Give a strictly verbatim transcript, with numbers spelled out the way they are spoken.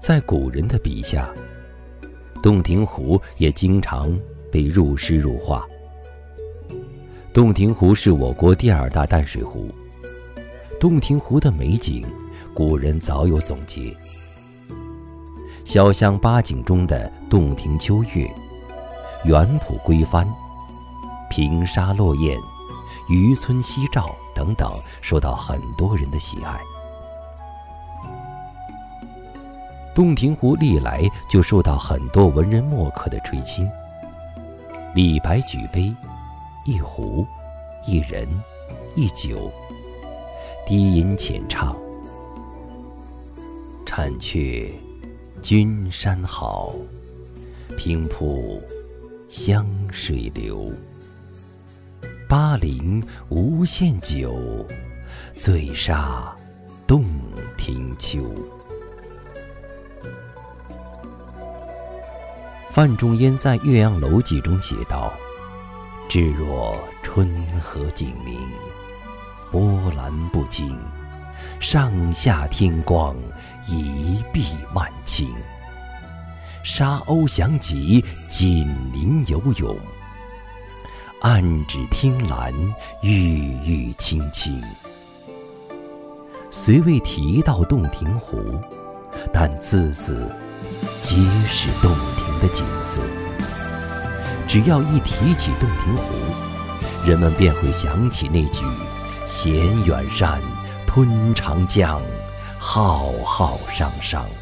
在古人的笔下，洞庭湖也经常被入诗入画。洞庭湖是我国第二大淡水湖，洞庭湖的美景，古人早有总结。小巷八景中的洞庭秋月、园圃归帆、平沙落雁、渔村夕照等等，受到很多人的喜爱。洞庭湖历来就受到很多文人墨客的垂青。李白举杯，一壶，一人，一酒，低吟浅唱：婵雀君山好，平铺湘水流。巴陵无限酒，醉杀洞庭秋。范仲淹在《岳阳楼记》中写道：至若春和景明，波澜不惊，上下天光，一碧万顷。沙鸥翔集，锦鳞游泳，岸芷汀兰，郁郁青青。虽未提到洞庭湖，但字字皆是洞庭的景色。只要一提起洞庭湖，人们便会想起那句“衔远山，吞长江，浩浩汤汤”。